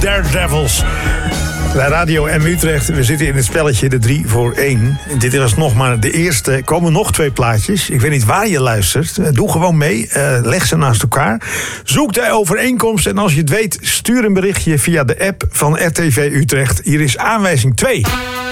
Daredevils. Bij Radio M Utrecht, we zitten in het spelletje de 3 voor 1. Dit was nog maar de eerste. Er komen nog 2 plaatjes. Ik weet niet waar je luistert. Doe gewoon mee. Leg ze naast elkaar. Zoek de overeenkomst. En als je het weet, stuur een berichtje via de app van RTV Utrecht. Hier is aanwijzing 2.